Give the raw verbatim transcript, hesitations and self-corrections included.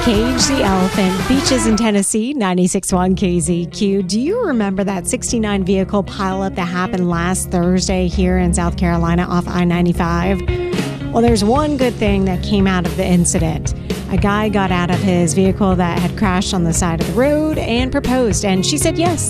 Cage the Elephant, Beaches in Tennessee, ninety-six point one K Z Q. Do you remember that sixty-nine vehicle pileup that happened last Thursday here in South Carolina off I ninety-five? Well, there's one good thing that came out of the incident. A guy got out of his vehicle that had crashed on the side of the road and proposed, and she said yes.